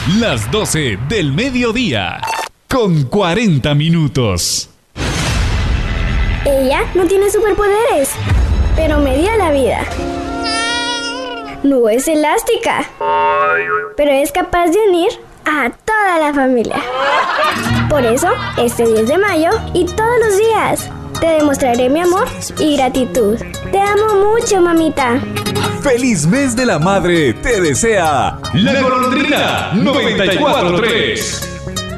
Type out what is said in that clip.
Las 12 del mediodía, con 40 minutos. Ella no tiene superpoderes, pero me dio la vida. No es elástica, pero es capaz de unir a toda la familia. Por eso, este 10 de mayo y todos los días, te demostraré mi amor y gratitud. Te amo mucho, mamita. ¡Feliz mes de la madre! Te desea La Golondrina 94.3.